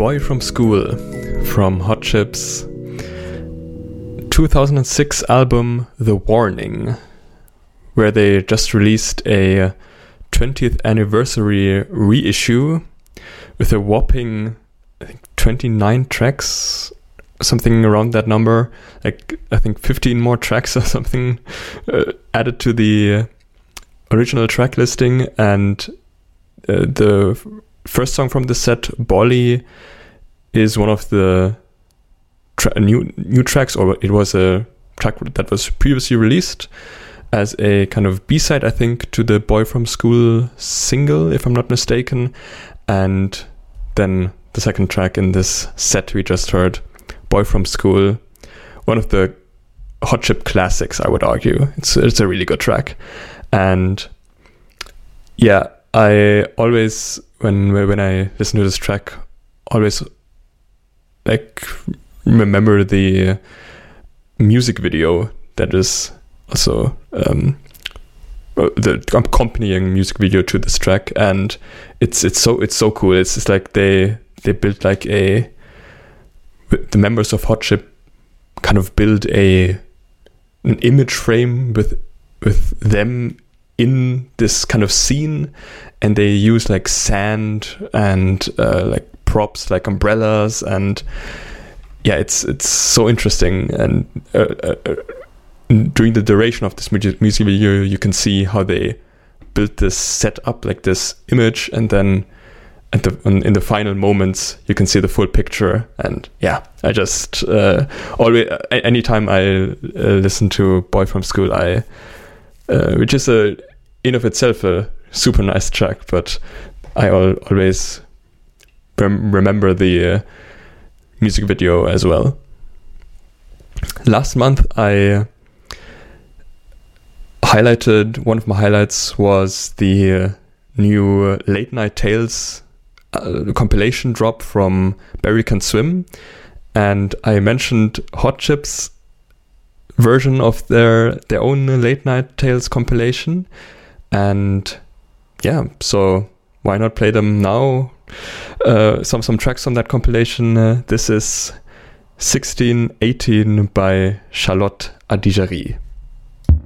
Boy from School from Hot Chip's 2006 album The Warning, where they just released a 20th anniversary reissue with a whopping, I think, 29 tracks, something around that number, like I think 15 more tracks or something added to the original track listing. And the first song from the set, Bolly, is one of the new tracks, or it was a track that was previously released as a kind of B-side, I think, to the Boy from School single, if I'm not mistaken. And then the second track in this set we just heard, Boy from School, one of the Hot Chip classics, I would argue. It's a really good track. And yeah, I always, when I listen to this track, always like remember the music video that is also the accompanying music video to this track, and it's so cool. It's like they built like the members of Hot Chip kind of build an image frame with them in this kind of scene, and they use like sand and like props like umbrellas, and yeah, it's so interesting. And during the duration of this music video, you can see how they built this set up, like this image, and then in the final moments you can see the full picture. And yeah, I just always, anytime I listen to Boy from School, which is in of itself a super nice track, but I always remember the music video as well. Last month I highlighted, one of my highlights was the new Late Night Tales compilation drop from Barry Can Swim, and I mentioned Hot Chip's version of their own Late Night Tales compilation, and yeah, so why not play them now? Some tracks on that compilation. This is 1618 by Charlotte Adigéry.